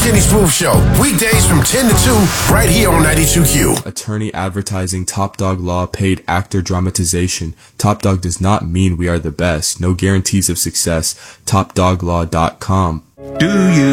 Kenny Smooth Show. Weekdays from 10 to 2, right here on 92Q. Attorney advertising Top Dog Law paid actor dramatization. Top Dog does not mean we are the best. No guarantees of success. TopDogLaw.com. Do you